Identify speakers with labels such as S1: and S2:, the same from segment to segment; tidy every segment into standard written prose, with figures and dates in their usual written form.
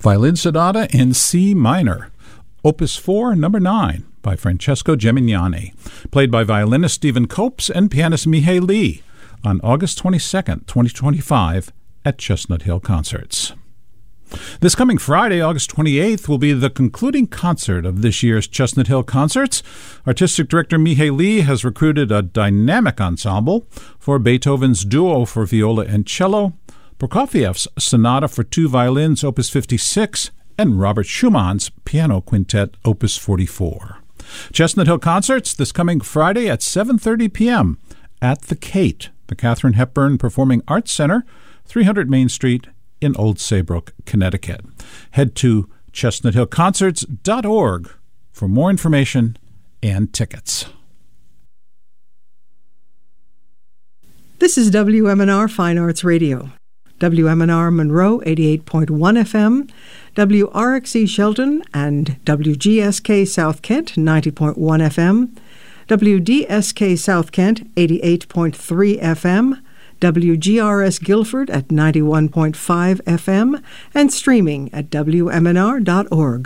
S1: Violin Sonata in C minor, Opus 4, number 9, by Francesco Gemignani, played by violinist Stephen Copes and pianist Mihai Lee on August 22, 2025 at Chestnut Hill Concerts. This coming Friday, August 28th, will be the concluding concert of this year's Chestnut Hill Concerts. Artistic director Mihai Lee has recruited a dynamic ensemble for Beethoven's Duo for viola and cello, Prokofiev's Sonata for 2 violins, Opus 56, and Robert Schumann's Piano Quintet, Opus 44. Chestnut Hill Concerts this coming Friday at 7:30 p.m. at The Kate, the Katharine Hepburn Performing Arts Center, 300 Main Street in Old Saybrook, Connecticut. Head to chestnuthillconcerts.org for more information and tickets.
S2: This is WMNR Fine Arts Radio. WMNR Monroe 88.1 FM, WRXE Shelton and WGSK South Kent 90.1 FM, WDSK South Kent 88.3 FM, WGRS Guilford at 91.5 FM, and streaming at WMNR.org.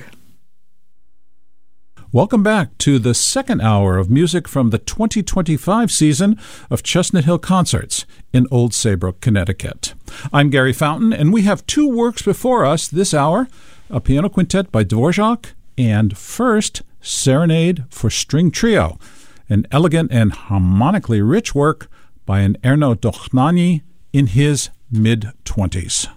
S1: Welcome back to the second hour of music from the 2025 season of Chestnut Hill Concerts in Old Saybrook, Connecticut. I'm Gary Fountain, and we have 2 works before us this hour, a piano quintet by Dvorak, and first, Serenade for String Trio, an elegant and harmonically rich work by an Erno Dochnani in his mid-20s.